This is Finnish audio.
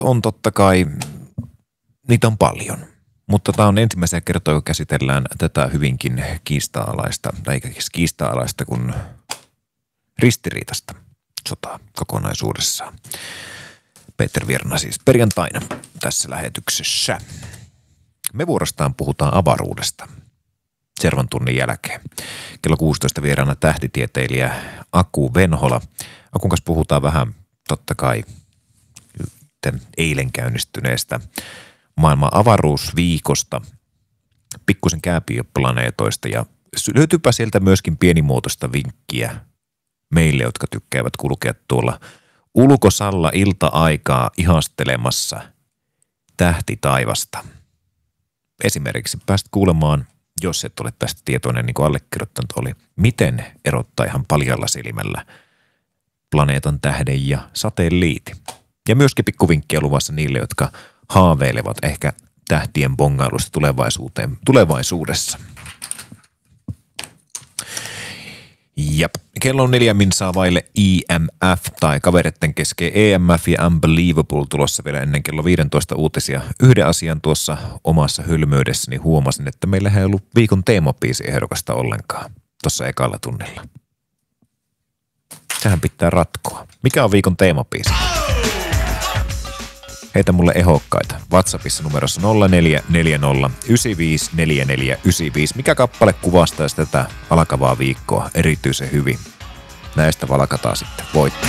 on totta kai, niitä on paljon. Mutta tämä on ensimmäisiä kertoja, kun käsitellään tätä hyvinkin kiista-alaista, tai eikä kiista-alaista kuin ristiriitasta sotaa kokonaisuudessaan. Peter Virna siis perjantaina tässä lähetyksessä. Me vuorostaan puhutaan avaruudesta Servan tunnin jälkeen. Kello 16 vieraana tähtitieteilijä Aku Venhola. Akun kanssa puhutaan vähän totta kai eilen käynnistyneestä maailman avaruusviikosta, pikkusen kääpiöplaneetoista ja löytyypä sieltä myöskin pienimuotoista vinkkiä meille, jotka tykkäävät kulkea tuolla ulkosalla ilta-aikaa ihastelemassa tähtitaivasta. Esimerkiksi pääst kuulemaan, jos et ole tästä tietoinen, niin kuin allekirjoittanut oli, miten erottaa ihan paljalla silmällä planeetan tähden ja satelliitin. Ja myöskin pikkuvinkkiä luvassa niille, jotka haaveilevat ehkä tähtien bongailusta tulevaisuudessa. Jep. Kello on 4 minsaa vaille IMF tai kavereitten kesken EMF ja Unbelievable tulossa vielä ennen kello 15 uutisia. Yhden asian tuossa omassa hylmyydessäni huomasin, että meillä ei ollut viikon teemabiisi ehdokasta ollenkaan tuossa ekalla tunnilla. Sehän pitää ratkoa. Mikä on viikon teemabiisi? Heitä mulle ehokkaita. WhatsAppissa numerossa 0440 954495. Mikä kappale kuvastaisi tätä alkavaa viikkoa erityisen hyvin? Näistä valkataan sitten voittaa.